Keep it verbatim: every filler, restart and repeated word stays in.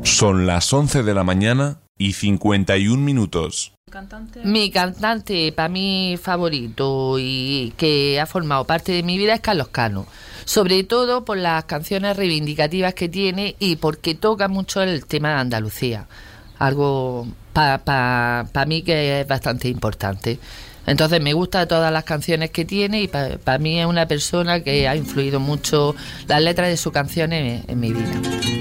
Son las once de la mañana y cincuenta y un minutos. ¿Cantante? Mi cantante, para mí favorito y que ha formado parte de mi vida, es Carlos Cano. Sobre todo por las canciones reivindicativas que tiene y porque toca mucho el tema de Andalucía. Algo para pa, pa mí que es bastante importante. Entonces me gustan todas las canciones que tiene y para pa mí es una persona que ha influido mucho las letras de sus canciones en, en mi vida.